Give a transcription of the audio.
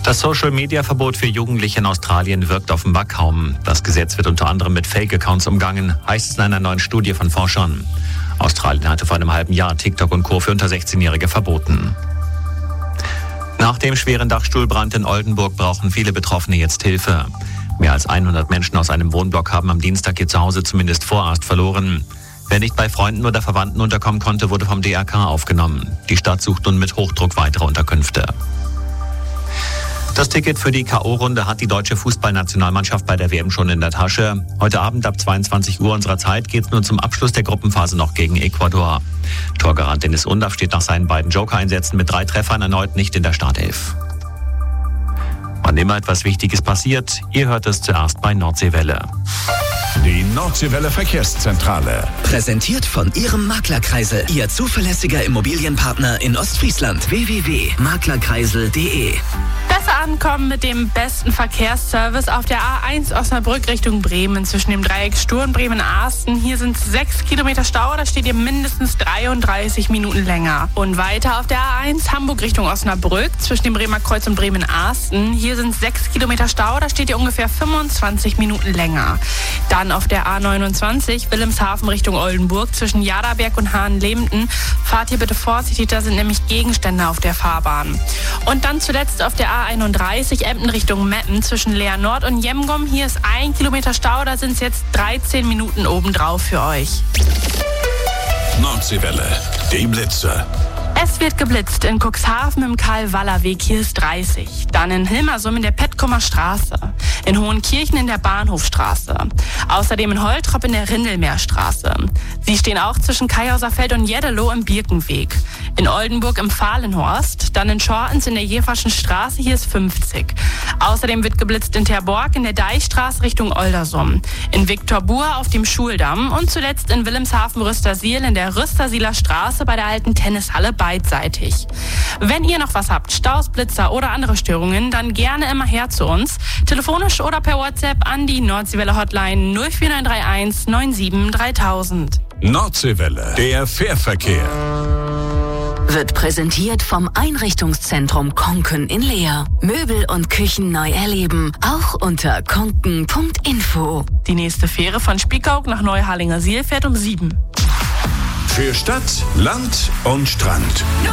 Das Social-Media-Verbot für Jugendliche in Australien wirkt offenbar kaum. Das Gesetz wird unter anderem mit Fake-Accounts umgangen, heißt es in einer neuen Studie von Forschern. Australien hatte vor einem halben Jahr TikTok und Co. für unter 16-Jährige verboten. Nach dem schweren Dachstuhlbrand in Oldenburg brauchen viele Betroffene jetzt Hilfe. Mehr als 100 Menschen aus einem Wohnblock haben am Dienstag ihr Zuhause zumindest vorerst verloren. Wer nicht bei Freunden oder Verwandten unterkommen konnte, wurde vom DRK aufgenommen. Die Stadt sucht nun mit Hochdruck weitere Unterkünfte. Das Ticket für die K.O.-Runde hat die deutsche Fußballnationalmannschaft bei der WM schon in der Tasche. Heute Abend ab 22 Uhr unserer Zeit geht es nun zum Abschluss der Gruppenphase noch gegen Ecuador. Torgarant Dennis Undaff steht nach seinen beiden Joker-Einsätzen mit 3 Treffern erneut nicht in der Startelf. Wann immer etwas Wichtiges passiert, ihr hört es zuerst bei Nordseewelle. Die Nordseewelle Verkehrszentrale. Präsentiert von Ihrem Maklerkreisel. Ihr zuverlässiger Immobilienpartner in Ostfriesland. www.maklerkreisel.de. Besser ankommen mit dem besten Verkehrsservice auf der A1 Osnabrück Richtung Bremen zwischen dem Dreieck Sturm Bremen-Asten. Hier sind 6 Kilometer Stau, da steht ihr mindestens 33 Minuten länger. Und weiter auf der A1 Hamburg Richtung Osnabrück zwischen dem Bremer Kreuz und Bremen-Asten. Hier sind 6 Kilometer Stau, da steht ihr ungefähr 25 Minuten länger. Dann auf der A29 Wilhelmshaven Richtung Oldenburg zwischen Jaderberg und Hahnlehmten. Fahrt hier bitte vorsichtig, da sind nämlich Gegenstände auf der Fahrbahn. Und dann zuletzt auf der A31 Emden Richtung Meppen zwischen Leer Nord und Jemgum. Hier ist 1 Kilometer Stau, da sind es jetzt 13 Minuten obendrauf für euch. Nordseewelle, die Blitze. Es wird geblitzt in Cuxhaven im Karl-Waller-Weg, hier ist 30. Dann in Hilmersum in der Petkumer Straße. In Hohenkirchen in der Bahnhofstraße. Außerdem in Holtrop in der Rindelmeerstraße. Sie stehen auch zwischen Kaiauserfeld und Jeddelo im Birkenweg. In Oldenburg im Fahlenhorst. Dann in Schortens in der Jeverschen Straße, hier ist 50. Außerdem wird geblitzt in Terborg in der Deichstraße Richtung Oldersum. In Viktorbur auf dem Schuldamm. Und zuletzt in Wilhelmshaven-Rüstersiel in der Rüstersieler Straße bei der alten Tennishalle beidseitig. Wenn ihr noch was habt, Staus, Blitzer oder andere Störungen, dann gerne immer her zu uns. Telefonisch oder per WhatsApp an die Nordseewelle Hotline 04931 97 3000. Nordseewelle, der Fährverkehr. Wird präsentiert vom Einrichtungszentrum Konken in Leer. Möbel und Küchen neu erleben, auch unter konken.info. Die nächste Fähre von Spiekeroog nach Neuharlingersiel fährt um 7. Für Stadt, Land und Strand. Nur